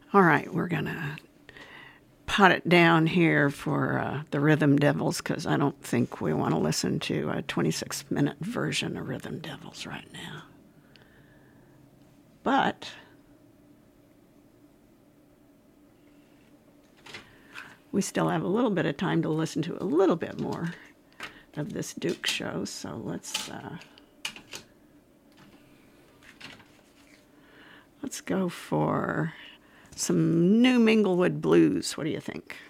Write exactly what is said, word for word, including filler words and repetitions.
All right, we're going to pot it down here for uh, the Rhythm Devils because I don't think we want to listen to a twenty-six minute version of Rhythm Devils right now. But we still have a little bit of time to listen to a little bit more of this Duke show, so let's uh, let's go for some new Minglewood blues. What do you think?